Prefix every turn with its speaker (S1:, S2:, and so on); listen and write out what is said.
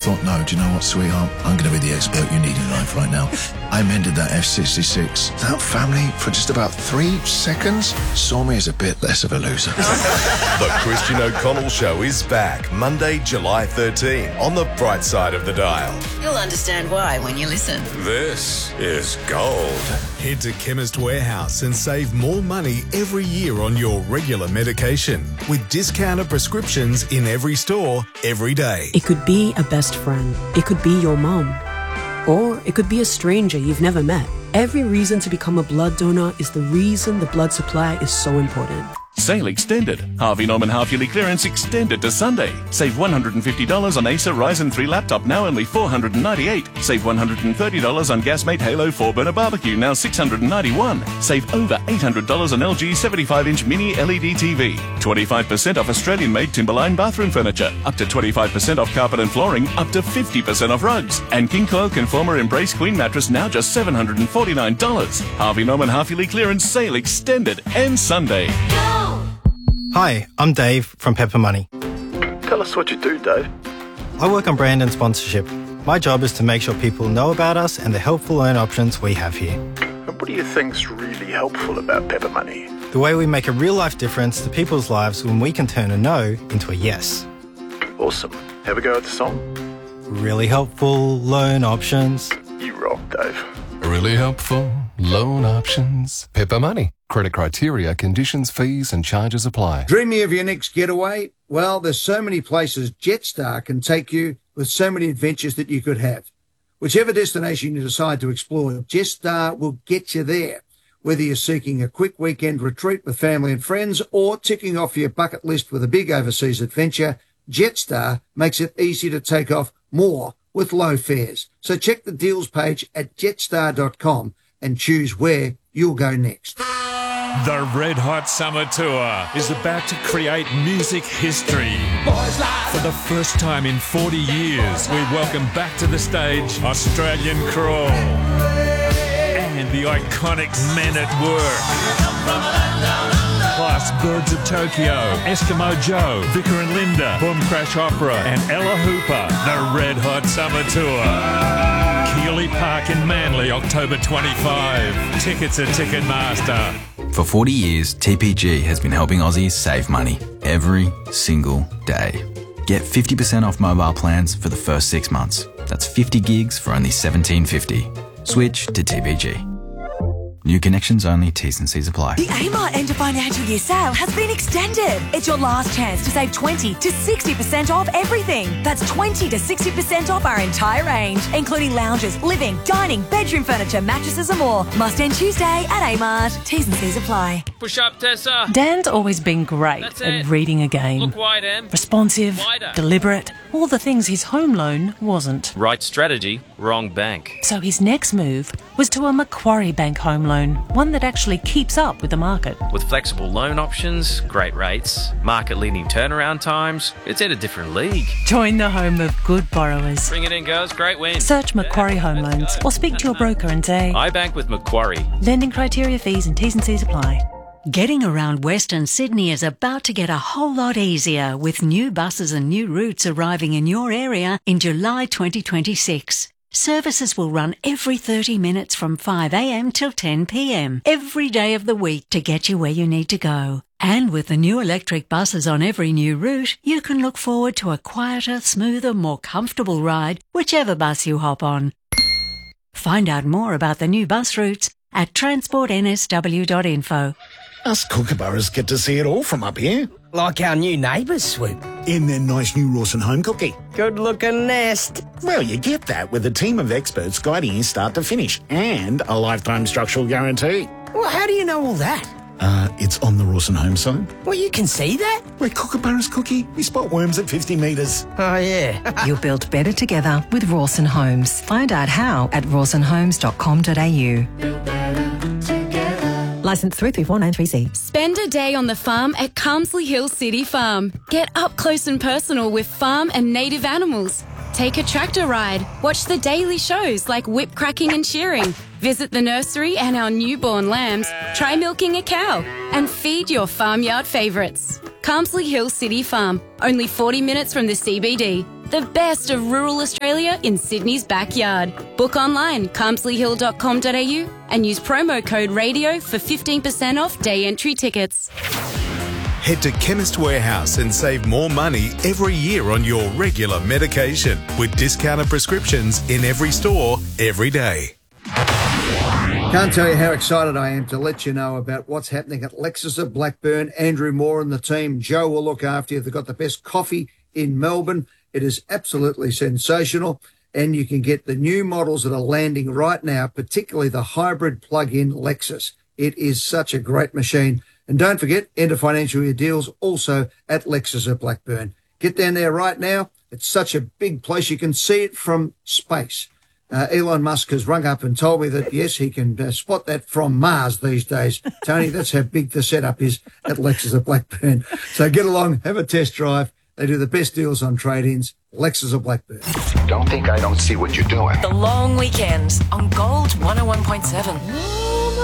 S1: thought, no, do you know what, sweetheart? I'm going to be the expert you need in life right now. I mended that F66. That family, for just about 3 seconds, saw me as a bit less of a loser.
S2: The Christian O'Connell Show is back Monday, July 13 on the bright side of the dial.
S3: You'll understand why when you listen.
S2: This is gold.
S4: Head to Chemist Warehouse and save more money every year on your regular medication with discounted prescriptions in every store, every day.
S5: It could be a best friend. It could be your mom. Or it could be a stranger you've never met. Every reason to become a blood donor is the reason the blood supply is so important.
S6: Sale extended. Harvey Norman half-yearly clearance extended to Sunday. Save $150 on Acer Ryzen 3 laptop, now only $498. Save $130 on Gasmate Halo 4-burner barbecue, now $691. Save over $800 on LG 75-inch mini LED TV. 25% off Australian-made Timberline bathroom furniture. Up to 25% off carpet and flooring. Up to 50% off rugs. And King Coil Conformer Embrace Queen mattress, now just $749. Harvey Norman half-yearly clearance sale extended and Sunday.
S7: Hi, I'm Dave from Pepper Money.
S8: Tell us what you do, Dave.
S7: I work on brand and sponsorship. My job is to make sure people know about us and the helpful loan options we have here.
S8: And what do you think's really helpful about Pepper Money?
S7: The way we make a real-life difference to people's lives when we can turn a no into a yes.
S8: Awesome. Have a go at the song?
S7: Really helpful loan options.
S8: You rock, Dave.
S9: Really helpful loan options. Pepper Money. Credit criteria, conditions, fees and charges apply.
S10: Dreaming of your next getaway? Well, there's so many places Jetstar can take you with so many adventures that you could have. Whichever destination you decide to explore, Jetstar will get you there. Whether you're seeking a quick weekend retreat with family and friends or ticking off your bucket list with a big overseas adventure, Jetstar makes it easy to take off more with low fares. So check the deals page at jetstar.com and choose where you'll go next.
S11: The Red Hot Summer Tour is about to create music history. For the first time in 40 years, we welcome back to the stage Australian Crawl and the iconic Men at Work. Plus Birds of Tokyo, Eskimo Joe, Vicar and Linda, Boom Crash Opera and Ella Hooper. The Red Hot Summer Tour. Keeley Park in Manly, October 25. Tickets at Ticketmaster.
S12: For 40 years, TPG has been helping Aussies save money every single day. Get 50% off mobile plans for the first 6 months. That's 50 gigs for only $17.50. Switch to TPG. New connections only, T's and C's apply.
S13: The Amart End of Financial Year sale has been extended. It's your last chance to save 20 to 60% off everything. That's 20 to 60% off our entire range, including lounges, living, dining, bedroom furniture, mattresses and more. Must end Tuesday at Amart. T's and C's apply.
S14: Push up, Tessa.
S15: Dan's always been great at reading a game.
S14: Look wide, Em.
S15: Responsive,
S14: Wider.
S15: deliberate, all the things his home loan wasn't.
S14: Right strategy, wrong bank.
S15: So his next move was to a Macquarie Bank home loan, one that actually keeps up with the market.
S14: With flexible loan options, great rates, market-leading turnaround times, it's at a different league.
S15: Join the home of good borrowers.
S14: Bring it in, girls. Great win.
S15: Search Macquarie Home Loans or speak to your broker and say,
S14: I bank with Macquarie.
S15: Lending criteria, fees and T's and C's apply.
S16: Getting around Western Sydney is about to get a whole lot easier with new buses and new routes arriving in your area in July 2026. Services will run every 30 minutes from 5 a.m. till 10 p.m. every day of the week to get you where you need to go. And with the new electric buses on every new route, you can look forward to a quieter, smoother, more comfortable ride, whichever bus you hop on. Find out more about the new bus routes at transportnsw.info.
S17: Us kookaburras get to see it all from up here.
S18: Like our new neighbours, Swoop.
S17: In their nice new Rawson home cookie.
S18: Good-looking nest.
S17: Well, you get that with a team of experts guiding you start to finish and a lifetime structural guarantee.
S18: Well, how do you know all that?
S17: It's on the Rawson home site.
S18: Well, you can see that?
S17: Where kookaburras cookie, we spot worms at 50 metres.
S18: Oh, yeah.
S19: You're built better together with Rawson Homes. Find out how at rawsonhomes.com.au. Licensed through 3493C.
S20: Spend a day on the farm at Carmsley Hill City Farm. Get up close and personal with farm and native animals. Take a tractor ride. Watch the daily shows like whip cracking and shearing. Visit the nursery and our newborn lambs. Try milking a cow. And feed your farmyard favourites. Carmsley Hill City Farm. Only 40 minutes from the CBD. The best of rural Australia in Sydney's backyard. Book online, carmsleyhill.com.au and use promo code RADIO for 15% off day entry tickets.
S4: Head to Chemist Warehouse and save more money every year on your regular medication with discounted prescriptions in every store, every day.
S10: Can't tell you how excited I am to let you know about what's happening at Lexus of Blackburn. Andrew Moore and the team. Joe will look after you. They've got the best coffee in Melbourne. It is absolutely sensational. And you can get the new models that are landing right now, particularly the hybrid plug-in Lexus. It is such a great machine. And don't forget, end of financial year deals also at Lexus of Blackburn. Get down there right now. It's such a big place. You can see it from space. Elon Musk has rung up and told me that, yes, he can spot that from Mars these days. Tony, that's how big the setup is at Lexus of Blackburn. So get along, have a test drive. They do the best deals on trade-ins. Lexus of Blackburn.
S8: Don't think I don't see what you're doing.
S21: The long weekends on Gold 101.7.